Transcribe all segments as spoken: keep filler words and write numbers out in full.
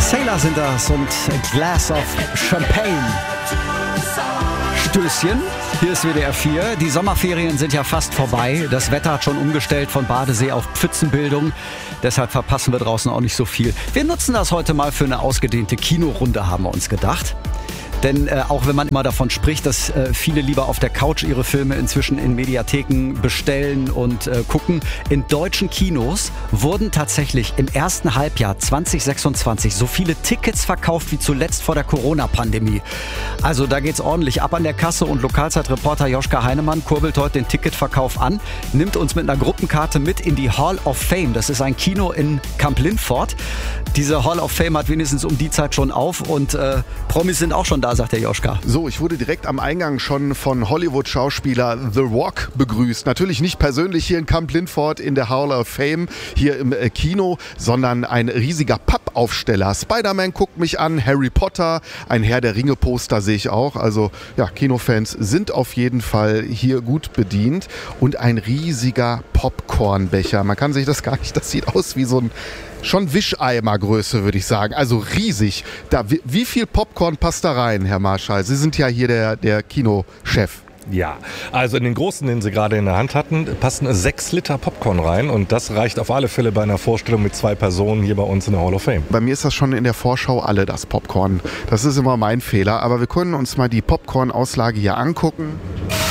Sailor sind das und A Glass of Champagne. Stößchen, hier ist W D R vier. Die Sommerferien sind ja fast vorbei. Das Wetter hat schon umgestellt von Badesee auf Pfützenbildung. Deshalb verpassen wir draußen auch nicht so viel. Wir nutzen das heute mal für eine ausgedehnte Kinorunde, haben wir uns gedacht. Denn äh, auch wenn man immer davon spricht, dass äh, viele lieber auf der Couch ihre Filme inzwischen in Mediatheken bestellen und äh, gucken, in deutschen Kinos wurden tatsächlich im ersten Halbjahr zwanzig sechsundzwanzig so viele Tickets verkauft wie zuletzt vor der Corona-Pandemie. Also da geht's ordentlich ab an der Kasse und Lokalzeitreporter Joschka Heinemann kurbelt heute den Ticketverkauf an, nimmt uns mit einer Gruppenkarte mit in die Hall of Fame. Das ist ein Kino in Kamp-Lintfort. Diese Hall of Fame hat wenigstens um die Zeit schon auf und äh, Promis sind auch schon da, sagt der Joschka. So, ich wurde direkt am Eingang schon von Hollywood-Schauspieler The Rock begrüßt. Natürlich nicht persönlich hier in Kamp-Lintfort in der Hall of Fame, hier im äh, Kino, sondern ein riesiger Pappaufsteller. Spider-Man guckt mich an, Harry Potter, ein Herr der Ringe-Poster sehe ich auch. Also ja, Kinofans sind auf jeden Fall hier gut bedient. Und ein riesiger Popcornbecher. Man kann sich das gar nicht, das sieht aus wie so ein schon Wischeimergröße, würde ich sagen. Also riesig. Da, wie, wie viel Popcorn passt da rein, Herr Marschall? Sie sind ja hier der, der Kinochef. Ja, also in den großen, den Sie gerade in der Hand hatten, passen sechs Liter Popcorn rein und das reicht auf alle Fälle bei einer Vorstellung mit zwei Personen hier bei uns in der Hall of Fame. Bei mir ist das schon in der Vorschau alle, das Popcorn. Das ist immer mein Fehler, aber wir können uns mal die Popcorn-Auslage hier angucken.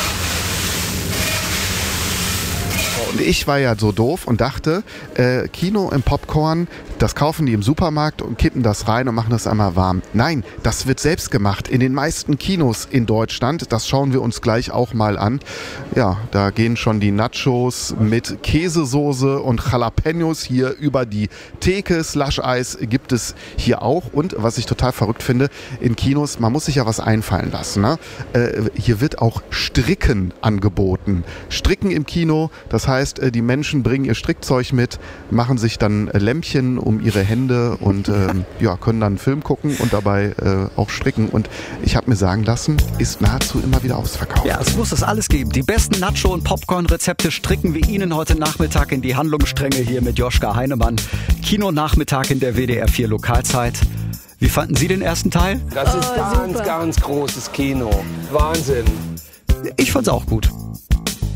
Und ich war ja so doof und dachte, äh, Kino im Popcorn, das kaufen die im Supermarkt und kippen das rein und machen das einmal warm. Nein, das wird selbst gemacht in den meisten Kinos in Deutschland. Das schauen wir uns gleich auch mal an. Ja, da gehen schon die Nachos mit Käsesoße und Jalapenos hier über die Theke. Slush-Eis gibt es hier auch. Und was ich total verrückt finde, in Kinos, man muss sich ja was einfallen lassen. Ne? Äh, hier wird auch Stricken angeboten. Stricken im Kino, das heißt, die Menschen bringen ihr Strickzeug mit, machen sich dann Lämpchen um ihre Hände und ähm, ja, können dann einen Film gucken und dabei äh, auch stricken. Und ich habe mir sagen lassen, ist nahezu immer wieder ausverkauft. Ja, es muss es alles geben. Die besten Nacho- und Popcorn-Rezepte stricken wir Ihnen heute Nachmittag in die Handlungsstränge hier mit Joschka Heinemann. Kinonachmittag in der W D R vier Lokalzeit. Wie fanden Sie den ersten Teil? Das ist oh, ganz, super. ganz großes Kino. Wahnsinn. Ich fand's auch gut.